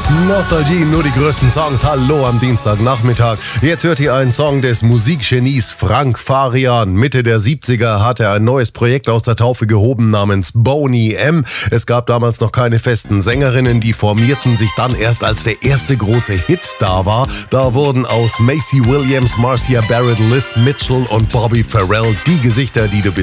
Nostalgie, nur die größten Songs. Hallo am Dienstagnachmittag. Jetzt hört ihr einen Song des Musikgenies Frank Farian. Mitte der 70er hat er ein neues Projekt aus der Taufe gehoben namens Boney M. Es gab damals noch keine festen Sängerinnen, die formierten sich dann erst, als der erste große Hit da war. Da wurden aus Macy Williams, Marcia Barrett, Liz Mitchell und Bobby Farrell die Gesichter, die du